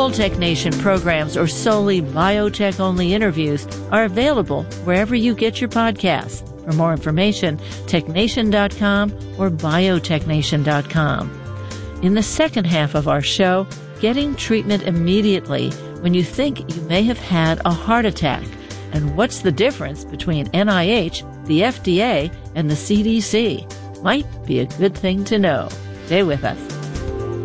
All Tech Nation programs or solely biotech-only interviews are available wherever you get your podcasts. For more information, technation.com or biotechnation.com. In the second half of our show, getting treatment immediately when you think you may have had a heart attack, and what's the difference between NIH, the FDA, and the CDC. Might be a good thing to know. Stay with us.